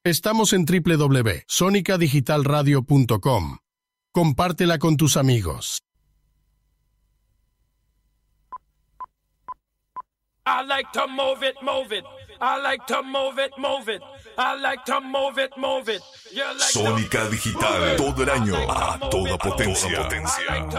Estamos en www.sonicadigitalradio.com. Compártela con tus amigos. I like to move it, move it. I like to move it, move it. I like to move it, move it. Sónica Digital, todo el año a toda potencia.